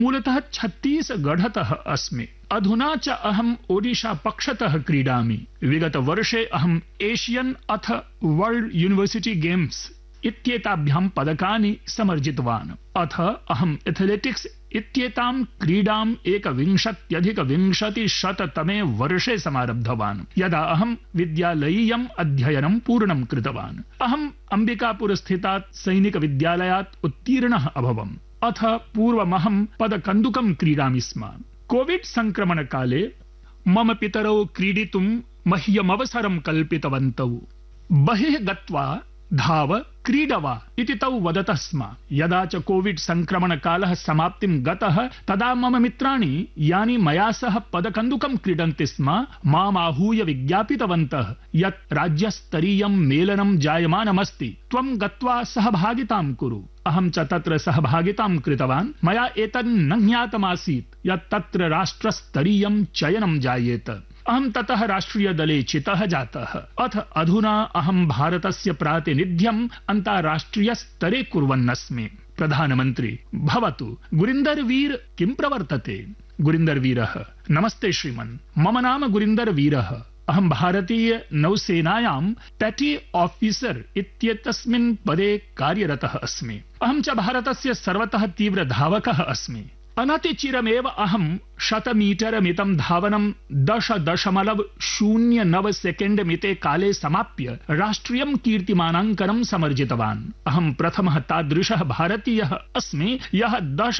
मूलतः छत्तीसगढ़तः अस्मि। अधुना च अहम् ओडिशा पक्षतः क्रीडामि। विगत वर्षे अहम् एशियन अथ वर्ल्ड यूनिवर्सिटी गेम्स इत्येताभ्यां पदकानि समर्जितवान्। अथ अहम् एथलेटिक्स इत्येतां क्रीडाम् 1920-तमे वर्षे समारब्धवान्, यदा अहम् विद्यालयीयम् अध्ययनं पूर्णं कृतवान्। अहम् अम्बिकापुर स्थितात् सैनिक विद्यालयात् उत्तीर्णः अभवम्। अथ पूर्वमहम् पदकन्दुकं क्रीडामि स्म। कोविड संक्रमण काले मम पितरौ क्रीडितुं मह्यमवसरं कल्पितवन्तौ। बहिः गत्वा धाव क्रीडवा इति तौ वदतः स्म। यदा च कोविड संक्रमण कालः समाप्तिं गतः तदा मम मित्राणि यानि मया सह पदकन्दुकं क्रीडन्ति स्म माम् आहूय विज्ञापितवन्तः यत् राज्यस्तरीयं मेलनं जायमानमस्ति, त्वं गत्वा सहभागितां कुरु। अहं च तत्र सहभागितां कृतवान्। मया एतन्न ज्ञातमासीत् यत् तत्र राष्ट्रस्तरीयं चयनं जायेत। अहं ततः राष्ट्रिय दले चितः जातः। अथ अधुना अहं भारतस्य प्रातिनिध्यम् अन्ताराष्ट्रिय स्तरे कुर्वन्नस्मि। प्रधानमन्त्री भवतु। गुरिन्दर वीर किं प्रवर्तते? गुरिन्दर वीरः नमस्ते श्रीमन्, मम नाम गुरिन्दर वीरः। अहं भारतीय नौसेनायां पेटी ऑफिसर इत्येतस्मिन् पदे कार्यरतः अस्मि। अहं च भारतस्य सर्वतः तीव्र धावकः अस्मि। अनतिचिरमेव अहं 100 मीटर मितं धावनं 10.09 सेकेण्ड मिते काले समाप्य राष्ट्रियं कीर्तिमानाङ्कनं समर्जितवान्। अहं प्रथमः तादृशः भारतीयः अस्मि यः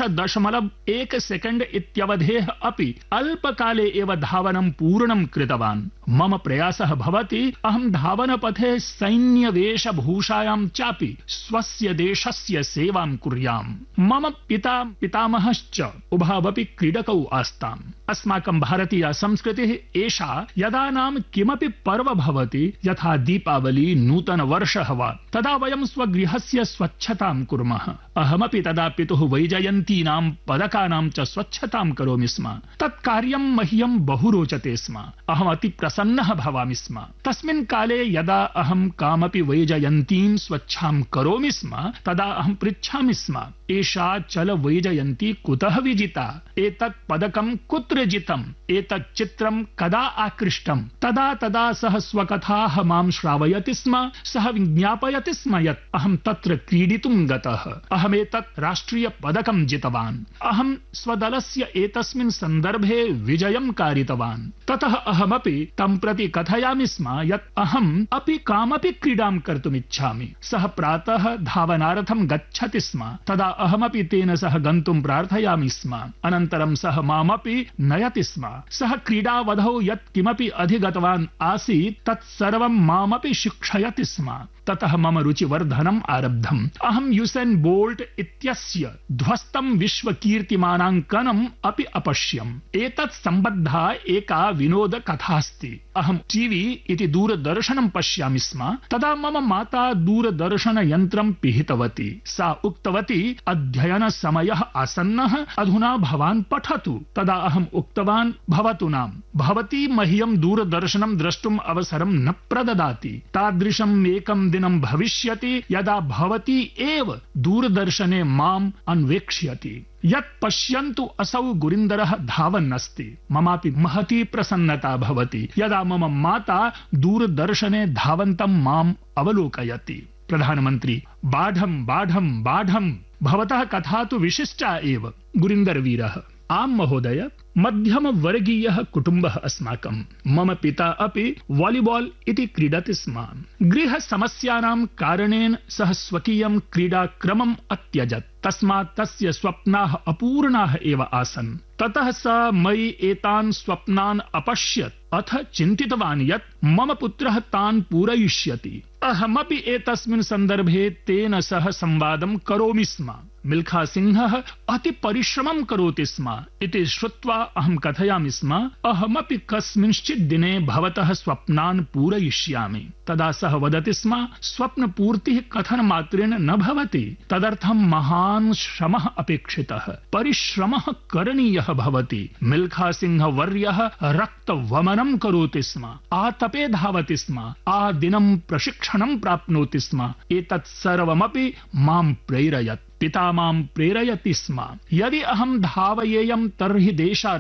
10.1 सेकेण्ड इत्यवधेः अपि अल्पकाले एव धावनं पूर्णं कृतवान्। मम प्रयासः भवति अहं धावनपथे सैन्यवेशभूषायां चापि स्वस्य देशस्य सेवां कुर्याम्। मम पितामहश्च उभावपि क्रीडकौ आस्ताम्। अस्माकं भारतीया संस्कृतिः एषा यदा नाम किमपि पर्व भवति, यथा दीपावली, नूतन वर्षः वा, तदा वयं स्वगृहस्य स्वच्छतां कुर्मः। अहमपि तदा पितुः वैजयन्तीनां पदकानां च स्वच्छतां करोमि स्म। तत् कार्यं मह्यं बहु रोचते स्म। अहम् अति प्रसन्नः भवामि स्म। तस्मिन् काले यदा अहं कामपि वैजयन्तीं स्वच्छां करोमि स्म तदा अहं पृच्छामि स्म, एषा चल वैजयन्ती कुतः विजिता? एतत् पदकं कुत्र जितम्? एतत् चित्रं कदा आकृष्टम्? तदा सः स्वकथाः मां श्रावयति स्म। सः विज्ञापयति स्म यत् अहं तत्र क्रीडितुं गतः, अहमेतत् राष्ट्रिय पदकं जितवान्, अहं स्वदलस्य एतस्मिन् सन्दर्भे विजयं कारितवान्। ततः अहमपि तं प्रति कथयामि स्म यत् अहम् अपि कामपि क्रीडां कर्तुमिच्छामि। सः प्रातः धावनार्थं गच्छति स्म, तदा अहमपि तेन सह गन्तुं प्रार्थयामि स्म। अनन्तरं सः मामपि नयति स्म। सः क्रीडावधौ यत् किमपि अधिगतवान् आसीत् तत् सर्वं मामपि शिक्षयति स्म। ततः मम रुचिवर्धनम् आरब्धम्। अहं यूसेन् बोल्ट् इत्यस्य ध्वस्तं विश्वकीर्तिमानाङ्कनम् अपि अपश्यम्। एतत् सम्बद्धा एका विनोदकथास्ति। अहं टीवी इति दूरदर्शनं पश्यामि स्म। तदा मम माता दूरदर्शनयन्त्रं पिहितवती। सा उक्तवती, अध्ययनसमयः आसन्नः, अधुना भवान् पठतु। तदा अहम् उक्तवान्, भवतु नाम, भवती मह्यं दूरदर्शनं द्रष्टुम् अवसरं न प्रददाति। तादृशम् एकं दिनं भविष्यति यदा भवती एव दूरदर्शने माम् अन्वेक्ष्यति। यत् पश्यन्तु असौ गुरिन्दरः धावन्नस्ति। ममापि महती प्रसन्नता भवति यदा मम माता दूरदर्शने धावन्तं माम् अवलोकयति। प्रधानमन्त्री बाढं बाढं बाढं, भवतः कथा तु विशिष्टा एव। गुरिन्दर वीरः आम् महोदय, मध्यमवर्गीयः कुटुम्बः अस्माकं। मम पिता अपि वालीबाल् इति क्रीडति स्म। गृहसमस्यानां कारणेन सः स्वकीयं क्रीडाक्रमम् अत्यजत्। तस्मात् तस्य स्वप्नाः अपूर्णाः एव आसन्। ततः स मयि एतान् स्वप्नान् अपश्यत्। अथ चिन्तितवान् यत् मम पुत्रः तान् पूरयिष्यति। अहमपि एतस्मिन् सन्दर्भे तेन सह संवादं करोमि स्म। मिल्खा सिंहः अति परिश्रमं करोति स्म इति श्रुत्वा अहं कथयामि स्म, अहमपि कस्मिंश्चित् दिने भवतः स्वप्नान् पूरयिष्यामि। तदा सः वदति स्म, स्वप्नपूर्तिः कथनमात्रेण न भवति, तदर्थं महान् श्रमः अपेक्षितः, परिश्रमः करणीयः भवति। मिल्खा सिंह वर्यः रक्तवमनं करोति स्म, आतपे धावति स्म, आदिनं प्रशिक्षणं प्राप्नोति स्म। एतत् सर्वमपि मां प्रेरयत्। पिता मां प्रेरयति स्म। यदि अहं धावयेयं तर्हि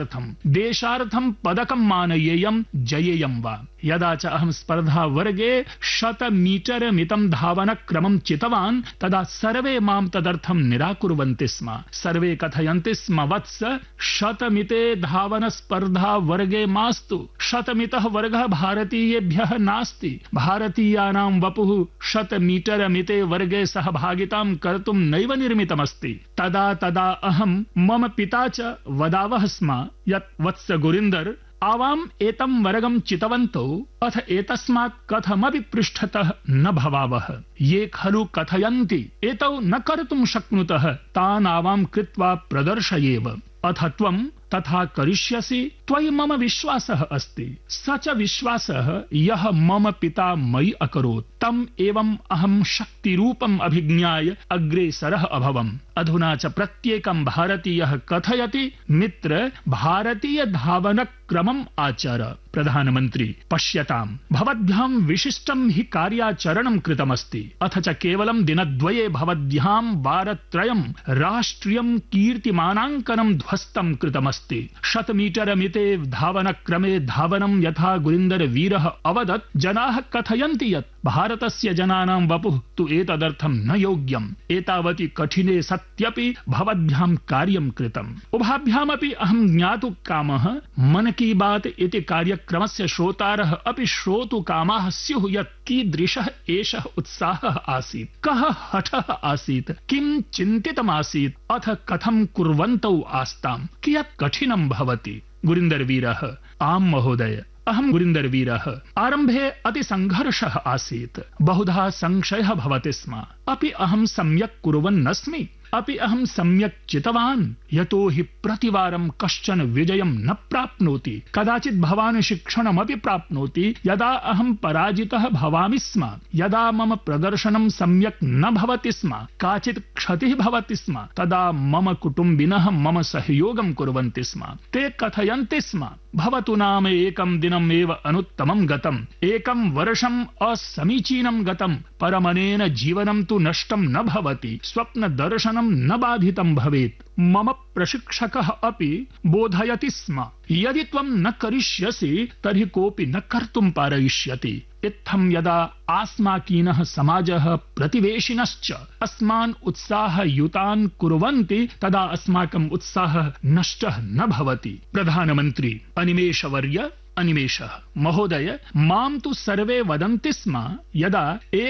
देशार्थं पदकं मानयेयं जयेयं वा। यदा च अहं स्पर्धा वर्गे 100 मीटर मितं धावनक्रमं चितवान् तदा सर्वे मां तदर्थं निराकुर्वन्ति स्म। सर्वे कथयन्ति स्म वत्स 100 मिते धावन स्पर्धा वर्गे मास्तु। 100 मितः वर्गः भारतीयेभ्यः नास्ति। भारतीयानां वपुः 100 मीटर मिते वर्गे सहभागितां कर्तुं नैव निर्मितमस्ति। तदा अहं मम पिता च वदावः स्म यत् वत्स गुरिन्दर आवाम् एतं वर्गं चितवन्तौ अथ एतस्मात् कथमपि पृष्ठतः न भवावः। ये खलु कथयन्ति एतौ न कर्तुं शक्नुतः तान् आवां कृत्वा प्रदर्शयेव। अथ त्वं तथा करिष्यसि। त्वयि मम विश्वासः अस्ति। स च विश्वासः यः मम पिता मयि अकरोत् तम् एवम् अहं शक्तिरूपम् अभिज्ञाय अग्रेसरः अभवम्। अधुना च प्रत्येकं भारतीयः कथयति मित्र भारतीय धावनक्रमम् आचर। प्रधानमन्त्री पश्यताम् भवद्भ्यां विशिष्टं हि कार्याचरणं कृतमस्ति। अथ च केवलं दिनद्वये भवद्भ्यां वारत्रयं राष्ट्रियं कीर्तिमानाङ्कनं ध्वस्तं कृतमस्ति। 100 मीटर मिते धावनक्रमे धावनं यथा गुरिन्दर वीरः अवदत् जनाः कथयन्ति यत् भारतस्य जनानां वपुः तु एतदर्थं न योग्यम्। एतावति कठिने सत्यपि भवद्भ्यां कार्यं कृतम्। उभाभ्यामपि अहं ज्ञातुकामः मन की बात इति कार्यक्रमस्य श्रोतारः अपि श्रोतुकामाः स्युः यत् कीदृशः एषः उत्साहः आसीत्, कः हठः आसीत्, किं चिन्तितमासीत्, अथ कथं कुर्वन्तौ आस्ताम्, कियत् कठिनं भवति। गुरिन्दर वीरः आम् महोदय, अहं गुरिन्दर वीरः। आरम्भे अति संघर्षः आसीत्। बहुधा संशयः भवति स्म। अपि अहं सम्यक् कुर्वन्नस्मि, अपि अहं सम्यक् चितवान्। यतो हि प्रतिवारं कश्चन विजयं न प्राप्नोति। कदाचित् भवान् शिक्षणमपि प्राप्नोति। यदा अहं पराजितः भवामि स्म, यदा मम प्रदर्शनं सम्यक् न भवति स्म, काचित् क्षतिः भवति स्म, तदा मम कुटुम्बिनः मम सहयोगं कुर्वन्ति स्म। ते कथयन्ति स्म भवतु नाम एकं दिनम् एव अनुत्तमं गतम्, एकं वर्षम् असमीचीनं गतम्, परमनेन जीवनं तु नष्टं न भवति, स्वप्नदर्शनं न बाधितं भवेत्। मम प्रशिक्षकः अपि बोधयति स्म यदि त्वं न करिष्यसि तर्हि कोऽपि न कर्तुं पारयिष्यति। इत्थं यदा आस्माकीनः समाजः प्रतिवेशिनश्च अस्मान् उत्साहयुतान् कुर्वन्ति तदा अस्माकं उत्साहः नष्टः न भवति। प्रधानमन्त्री अनिमेषवर्य अनिमेषः महोदय, मां तु सर्वे वदन्ति स्म यदा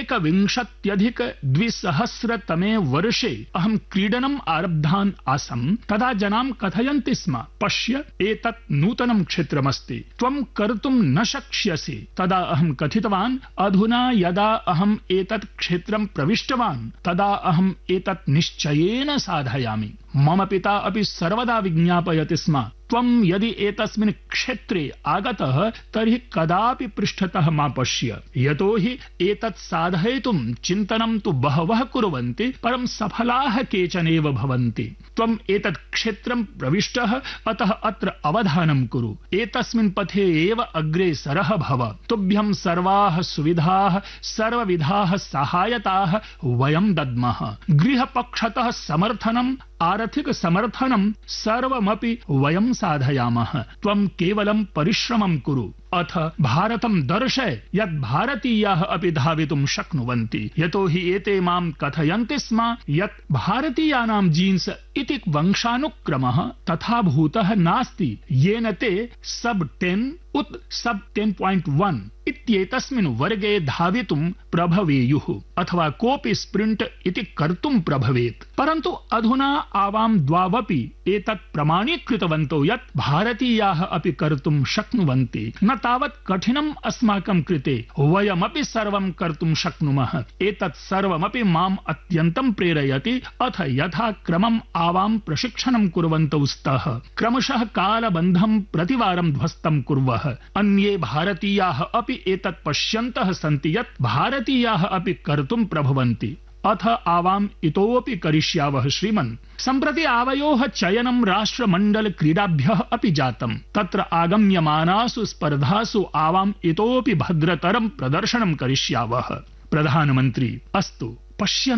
21,200 वर्षे अहं क्रीडनम् आरब्धान् आसम् तदा जनां कथयन्ति स्म पश्य एतत् नूतनं क्षेत्रमस्ति, त्वं कर्तुं न शक्ष्यसि। तदा अहं कथितवान् अधुना यदा अहम् एतत् क्षेत्रं प्रविष्टवान् तदा अहम् एतत् निश्चयेन साधयामि। मम पिता अपि सर्वदा विज्ञापयति स्म त्वं यदि एतस्मिन् क्षेत्रे आगतः तर्हि कदापि पृष्ठतः मा पश्य। यतो हि एतत् साधयितुं चिन्तनं तु बहवः कुर्वन्ति, परं सफलाः केचनैव भवन्ति। त्वम् एतत् क्षेत्रं प्रविष्टः, अतः अत्र अवधानं कुरु, एतस्मिन् पथे एव अग्रेसरः भव। तुभ्यं सर्वाः सुविधाः सर्वविधाः सहायताः वयं दद्मः। गृहपक्षतः समर्थनम् आर्थिक समर्थनं सर्वमपि वयं साधयामः। त्वं केवलं परिश्रमं कुरु, अथ भारतं दर्शय यत् भारतीयाः अपि धावितुं शक्नुवन्ति। यतो हि एते मां कथयन्ति स्म यत् भारतीयानां जीन्स् इति वंशानुक्रमः तथा भूतः नास्ति येन ते सब 10 उत सब 10.1 इत्येतस्मिन् वर्गे धावितुं प्रभवेयुः अथवा कोऽपि स्प्रिंट इति कर्तुं प्रभवेत्। परन्तु अधुना आवां द्वावपि एतत् प्रमाणीकृतवन्तौ यत् भारतीयाः अपि कर्तुं शक्नुवन्ति। न तावत् कठिनम् अस्माकं कृते, वयमपि सर्वं कर्तुं शक्नुमः। एतत् सर्वमपि माम् अत्यन्तं प्रेरयति। अथ यथा क्रमम् आवां प्रशिक्षणं कुर्वन्तौ स्तः, क्रमशः कालबन्धं प्रतिवारं ध्वस्तं कुर्वः। अन्ये भारतीयाः अपि एतत् पश्यन्तः सन्ति यत् भारतीयाः अपि कर्तुं प्रभवन्ति। अथ आवाम् इतोऽपि करिष्यावः श्रीमन्। सम्प्रति आवयोः चयनं राष्ट्रमण्डल क्रीडाभ्यः अपि जातम्। तत्र आगम्यमानासु स्पर्धासु आवाम् इतोऽपि भद्रतरं प्रदर्शनं करिष्यावः। प्रधानमन्त्री अस्तु, पश्यन्तु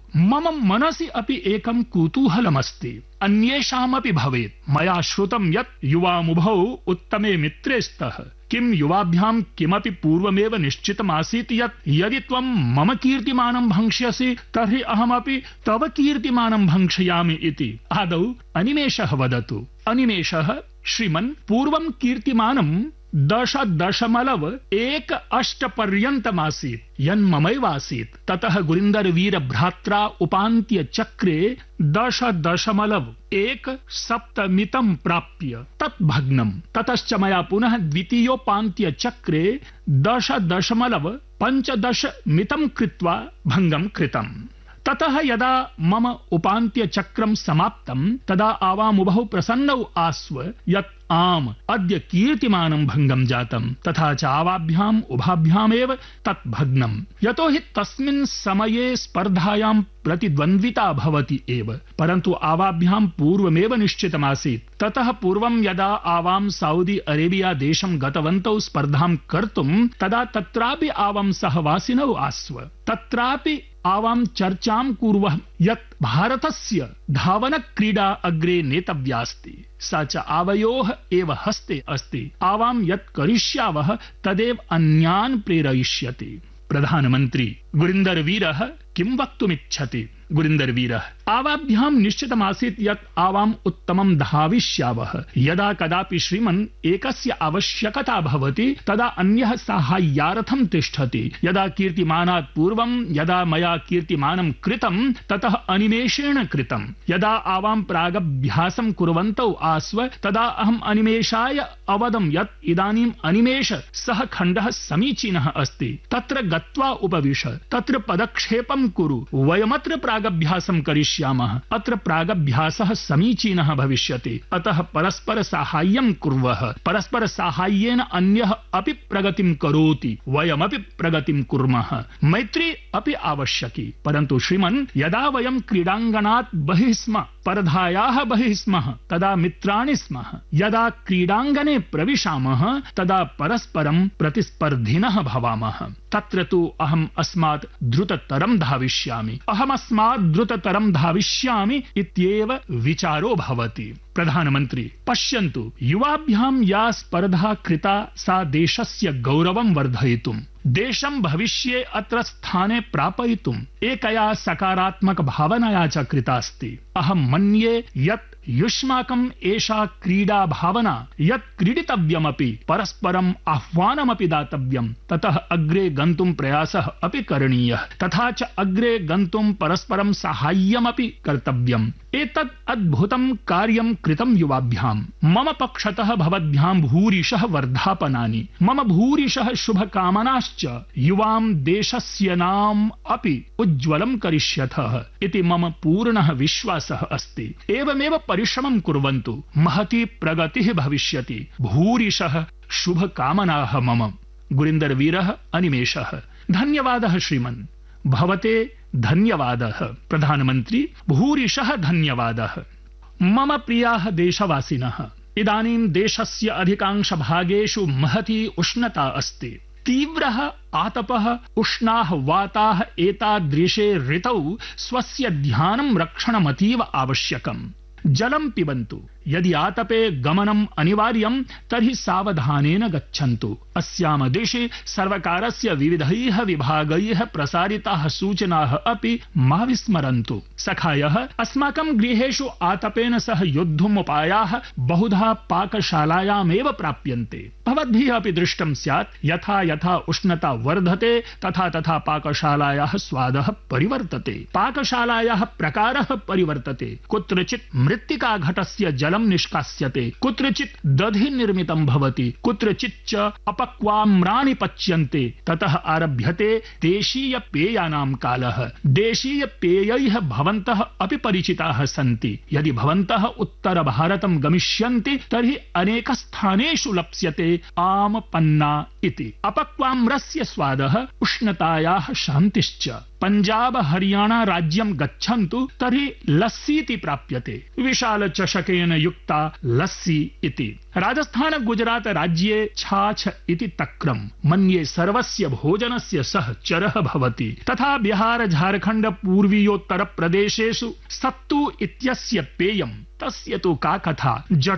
मम मनसि अपि एकं कुतूहलमस्ति, अन्येषामपि भवेत्। मया श्रुतं यत् युवामुभौ उत्तमे मित्रे स्तः। किं युवाभ्यां किमपि पूर्वमेव निश्चितमासीत् यत् यदि त्वं मम कीर्तिमानं भङ्क्ष्यसि तर्हि अहमपि तव कीर्तिमानं भङ्क्ष्यामि इति? आदौ अनिमेषः वदतु। अनिमेषः श्रीमन् पूर्वं कीर्तिमानं 10.18 पर्यन्तमासीत् यन्ममैवासीत्। ततः गुरिन्दरवीर भ्रात्रा उपान्त्य चक्रे 10.17 प्राप्य तत् भग्नम्। ततश्च मया पुनः द्वितीयोपान्त्य चक्रे 10.15 कृत्वा भङ्गं कृतम्। ततः यदा मम उपान्त्य चक्रं समाप्तं तदा आवामुभौ प्रसन्नौ आस्व यत् आम् अद्य कीर्तिमानं भङ्गं जातं। तथा च आवाभ्याम् उभाभ्यामेव तत् भग्नम्। यतो हि तस्मिन् समये स्पर्धायां प्रतिद्वन्द्विता भवति एव, परन्तु आवाभ्यां पूर्वमेव निश्चितमासीत्। ततः पूर्वं यदा आवां सऊदी अरेबिया देशं गतवन्तौ स्पर्धां कर्तुं तदा तत्रापि आवां सहवासिनौ आस्व। तत्रापि आवां चर्चां कुर्वः यत् भारतस्य धावनक्रीडा अग्रे नेतव्यास्ति। सा च आवयोः एव हस्ते अस्ति। आवां यत् करिष्यावः तदेव अन्यान् प्रेरयिष्यति। प्रधानमन्त्री गुरिन्दरवीरः किं वक्तुमिच्छति? गुरिन्दरवीरः आवाभ्यां निश्चितमासीत् यत् आवाम् उत्तमं धाविष्यावः। यदा कदापि श्रीमन् एकस्य आवश्यकता भवति तदा अन्यः साहाय्यार्थं तिष्ठति। यदा कीर्तिमानात् पूर्वं यदा मया कीर्तिमानं कृतं ततः अनिमेषेण कृतं। यदा आवां प्रागभ्यासं कुर्वन्तौ आस्व तदा अहम् अनिमेषाय अवदं यत् इदानीम् अनिमेष सः खण्डः समीचीनः अस्ति, तत्र गत्वा उपविश, तत्र पदक्षेपं कुरु, वयमत्र प्रागभ्यासं करिष्यामः, अत्र प्रागभ्यासः समीचीनः भविष्यति। अतः परस्पर साहाय्यं कुर्वः। परस्पर साहाय्येन अन्यः अपि प्रगतिं करोति, वयमपि प्रगतिं कुर्मः। मैत्री अपि आवश्यकी। परन्तु श्रीमन् यदा वयं क्रीडाङ्गणात् बहिः स्मः, स्पर्धायाः बहिः स्मः तदा मित्राणि स्मः। यदा क्रीडाङ्गणे प्रविशामः तदा परस्परं प्रतिस्पर्धिनः भवामः। तत्र तु अहम् अस्मात् द्रुततरं धाविष्यामि, अहमस्मात् द्रुततरं धाविष्यामि इत्येव विचारो भवति। प्रधानमन्त्री पश्यन्तु, युवाभ्यां या स्पर्धा कृता सा देशस्य गौरवं वर्धयितुं, देशं भविष्ये अत्र स्थाने प्रापयितुम् एकया सकारात्मक भावनया च कृतास्ति। अहं मन्ये यत् युष्माकम् एषा क्रीडा भावना यत् क्रीडितव्यमपि परस्परम् आह्वानमपि दातव्यम्, ततः अग्रे गन्तुं प्रयासः अपि करणीयः, तथा च अग्रे गन्तुं परस्परं साहाय्यमपि कर्तव्यम्। एतत् अद्भुतं कार्यं कृतं युवाभ्याम्। मम पक्षतः भवद्भ्यां भूरिशः वर्धापनानि, मम भूरिशः शुभकामनाश्च युवां देशस्य नाम अपि उज्ज्वलं करिष्यथः इति मम पूर्णः विश्वासः अस्ति। एवमेव परिश्रमं कुर्वन्तु, महती प्रगतिः भविष्यति। भूरिशः शुभकामनाः मम। गुरिन्दरवीरः अनिमेषः। धन्यवादः श्रीमन्। भवते धन्यवादः। प्रधानमन्त्री भूरिशः धन्यवादः। मम प्रियाः देशवासिनः, इदानीं देशस्य अधिकांशभागेषु महती उष्णता अस्ति। तीव्रः आतपः, उष्णाः वाताः, एतादृशे ऋतौ स्वस्य ध्यानं रक्षणमतीव आवश्यकम्। जलं पिबन्तु। यदि आतपे गमनम् अनिवार्यं तर्हि सावधानेन गच्छन्तु। अस्याम देशे सर्वकारस्य विविधैः विभागैः प्रसारिताः सूचनाः अपि मा विस्मरन्तु। सखायः, अस्माकं गृहेषु आतपेन सह योद्धुम् उपायाः बहुधा पाकशालायामेव प्राप्यन्ते। भवद्भिः अपि दृष्टं स्यात् यथा यथा उष्णता वर्धते तथा तथा पाकशालायाः स्वादः परिवर्तते, पाकशालायाः प्रकारः परिवर्तते। कुत्रचित् मृत्तिकाघटस्य जलं निष्कास्यते, कुत्रचित् दधि निर्मितं भवति, कुत्रचित् च अपक्वाम्राणि पच्यन्ते। ततः आरभ्यते देशीय पेयानां कालः। देशीय पेयैः भवन्तः अपि परिचिताः सन्ति। यदि भवन्तः उत्तर भारतं गमिष्यन्ति तर्हि अनेकस्थानेषु लप्स्यते आमपन्ना इति। अपक्वाम्रस्य स्वादः उष्णतायाः शान्तिश्च। पंजाब हरियाणा राज्यं गच्छन्तु तर्हि लस्सी इति प्राप्यते, विशाल चषकेन युक्ता लस्सी इति। राजस्थान गुजरात राज्ये छाछ इति तक्रं मन्ये सर्वस्य भोजनस्य सह चरः भवति। तथा बिहार झारखंड पूर्वीयोत्तर प्रदेशेषु सत्तू इत्यस्य पेयं, तस्य तु का कथा।